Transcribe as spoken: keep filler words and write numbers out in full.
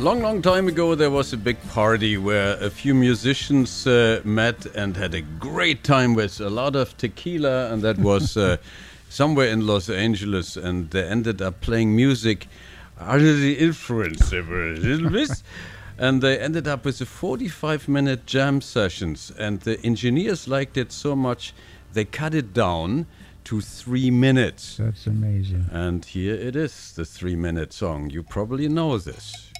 Long, long time ago, there was a big party where a few musicians uh, met and had a great time with a lot of tequila, and that was uh, somewhere in Los Angeles, and they ended up playing music under the influence they were a little bit. And they ended up with a forty-five minute jam sessions, and the engineers liked it so much they cut it down to three minutes. That's amazing. And here it is, the three minute song. You probably know this.